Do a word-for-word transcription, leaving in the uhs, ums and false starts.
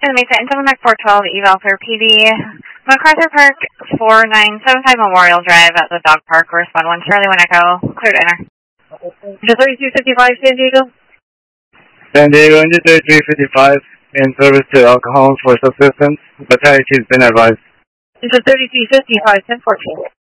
And Mesa, Intel Mac four twelve, eval for P D. MacArthur Park, four nine seven five Memorial Drive at the dog park. Respond one, Charlie one Echo, clear to enter. Into thirty-two fifty-five, San Diego. San Diego, into thirty-three fifty-five, in service to alcohol for subsistence. Fatality has been advised. Into thirty-three fifty-five, ten fourteen.